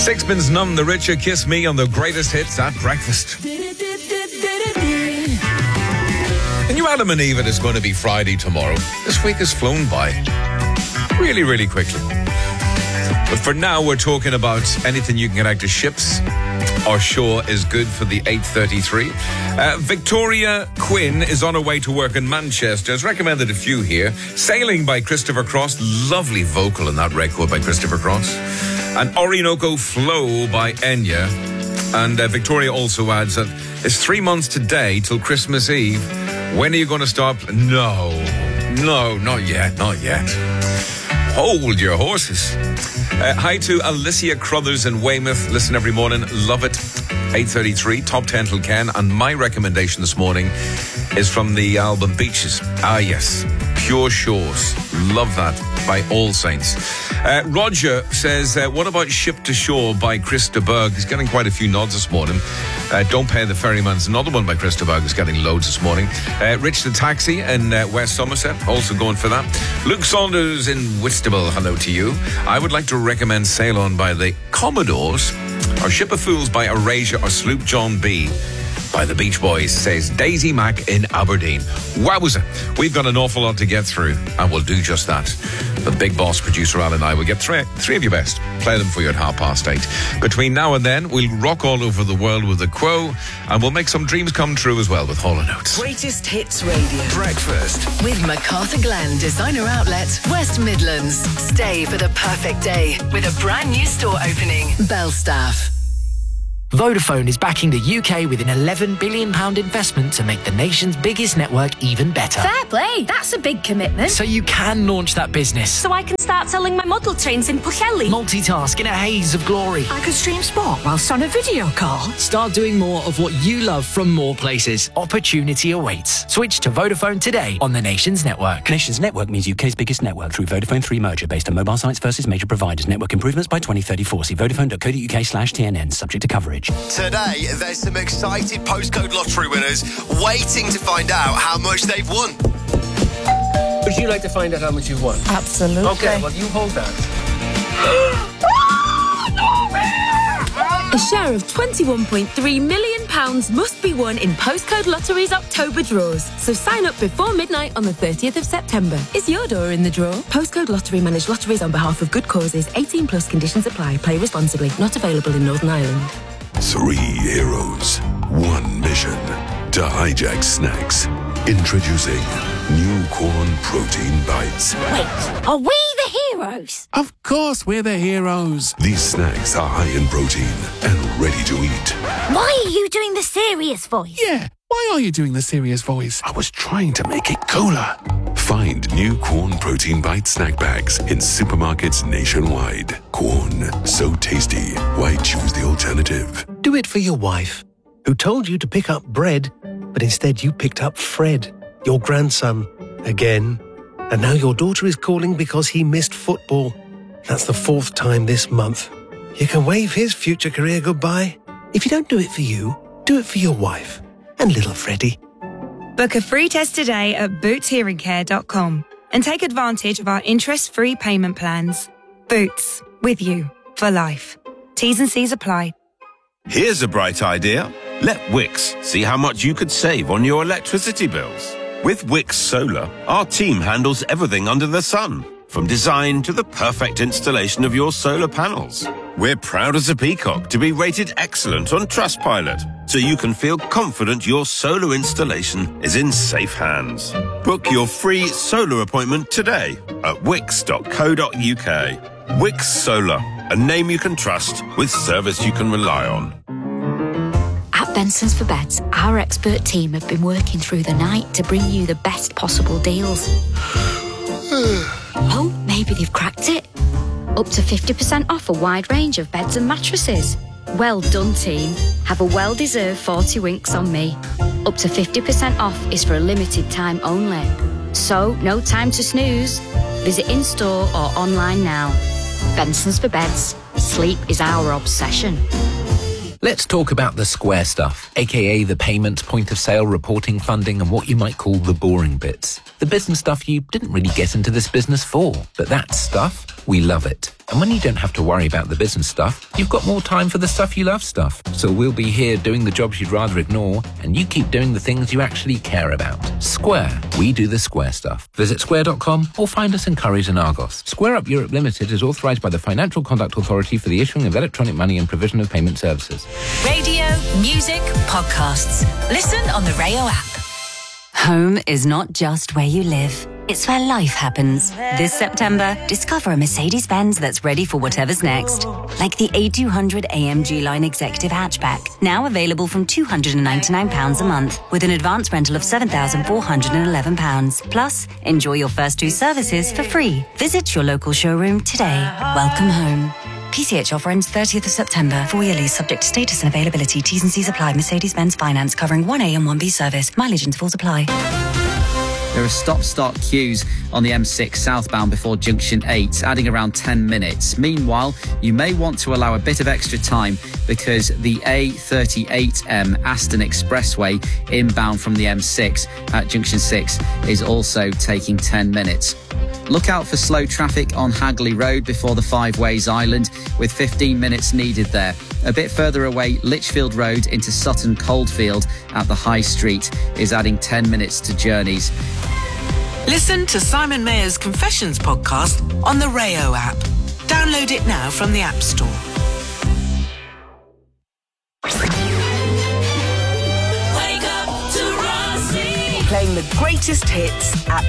Sixpence None the Richer, Kiss Me on the greatest hits at breakfast. Can you Adam and Eve it is going to be Friday tomorrow? This week has flown by really, really quickly. But for now, we're talking about anything you can get out to ships or shore is good for the 8:33. Victoria Quinn is on her way to work in Manchester. Has recommended a few here. Sailing by Christopher Cross. Lovely vocal in that record by Christopher Cross. And Orinoco Flow by Enya. And Victoria also adds that it's 3 months today till Christmas Eve. When are you going to start? No, not yet. Hold your horses. Hi to Alicia Crothers in Weymouth. Listen every morning. Love it. 8:33, top 10 till Ken. And my recommendation this morning is from the album Beaches. Ah, yes. Pure Shores. Love that by All Saints. Roger says, what about Ship to Shore by Chris de Burgh? He's getting quite a few nods this morning. Don't Pay the Ferryman's another one by Chris de Burgh. Is getting loads this morning. Rich the Taxi in West Somerset, also going for that. Luke Saunders in Whitstable, hello to you. I would like to recommend Sail On by the Commodores, or Ship of Fools by Erasure, or Sloop John B by the Beach Boys, says Daisy Mack in Aberdeen. Wowza, we've got an awful lot to get through, and we'll do just that. The big boss producer Al and I will get three of your best. Play them for you at 8:30. Between now and then, we'll rock all over the world with the Quo, and we'll make some dreams come true as well with Hall & Oates. Greatest Hits Radio. Breakfast With MacArthur Glen Designer Outlet, West Midlands. Stay for the perfect day with a brand new store opening. Belstaff. Vodafone is backing the UK with an £11 billion investment to make the nation's biggest network even better. Fair play, that's a big commitment. So you can launch that business. So I can start selling my model trains in Pwllheli. Multitask in a haze of glory. I could stream sport whilst on a video call. Start doing more of what you love from more places. Opportunity awaits. Switch to Vodafone today on the nation's network. Nation's network means UK's biggest network through Vodafone 3 merger based on mobile sites versus major providers. Network improvements by 2034. See vodafone.co.uk/TNN. Subject to coverage. Today, there's some excited postcode lottery winners waiting to find out how much they've won. Would you like to find out how much you've won? Absolutely. Okay, well, you hold that. A share of £21.3 million must be won in Postcode Lottery's October draws. So sign up before midnight on the 30th of September. Is your door in the draw? Postcode Lottery manage lotteries on behalf of good causes. 18 plus conditions apply. Play responsibly. Not available in Northern Ireland. 3 heroes, 1 mission to hijack snacks. Introducing new Corn Protein Bites. Wait, are we the heroes? Of course we're the heroes. These snacks are high in protein and ready to eat. Why are you doing the serious voice? Yeah, why are you doing the serious voice? I was trying to make it cooler. Find new Corn Protein Bite snack bags in supermarkets nationwide. Corn, so tasty. Why choose the alternative? Do it for your wife, who told you to pick up bread, but instead you picked up Fred, your grandson, again. And now your daughter is calling because he missed football. That's the 4th time this month. You can wave his future career goodbye. If you don't do it for you, do it for your wife and little Freddie. Book a free test today at bootshearingcare.com and take advantage of our interest-free payment plans. Boots, with you for life. T's and C's apply. Here's a bright idea. Let Wix see how much you could save on your electricity bills. With Wix Solar, our team handles everything under the sun, from design to the perfect installation of your solar panels. We're proud as a peacock to be rated excellent on Trustpilot, so you can feel confident your solar installation is in safe hands. Book your free solar appointment today at wix.co.uk. Wix Solar, a name you can trust with service you can rely on. At Benson's for Beds, our expert team have been working through the night to bring you the best possible deals. Oh, maybe they've cracked it. Up to 50% off a wide range of beds and mattresses. Well done, team. Have a well-deserved 40 winks on me. Up to 50% off is for a limited time only. So, no time to snooze. Visit in-store or online now. Benson's for Beds. Sleep is our obsession. Let's talk about the square stuff, aka the payments, point of sale, reporting, funding, and what you might call the boring bits. The business stuff you didn't really get into this business for, but that stuff We love it. And when you don't have to worry about the business stuff, you've got more time for the stuff you love stuff. So we'll be here doing the jobs you'd rather ignore, and you keep doing the things you actually care about. Square. We do the Square stuff. Visit square.com or find us in Currys and Argos. Square Up Europe Limited is authorised by the Financial Conduct Authority for the issuing of electronic money and provision of payment services. Radio, music, podcasts. Listen on the Rayo app. Home is not just where you live. It's where life happens. This September, discover a Mercedes-Benz that's ready for whatever's next. Like the A200 AMG Line Executive Hatchback, now available from £299 a month, with an advance rental of £7,411. Plus, enjoy your first 2 services for free. Visit your local showroom today. Welcome home. PCH offer ends 30th of September. 4-year lease subject to status and availability. T's and C's apply. Mercedes-Benz Finance covering 1A and 1B service. Mileage intervals apply. There are stop-start queues on the M6 southbound before Junction 8, adding around 10 minutes. Meanwhile, you may want to allow a bit of extra time because the A38M Aston Expressway inbound from the M6 at Junction 6 is also taking 10 minutes. Look out for slow traffic on Hagley Road before the Five Ways Island, with 15 minutes needed there. A bit further away, Lichfield Road into Sutton Coldfield at the High Street is adding 10 minutes to journeys. Listen to Simon Mayer's Confessions podcast on the Rayo app. Download it now from the App Store. Wake up to Rossi. Playing the greatest hits at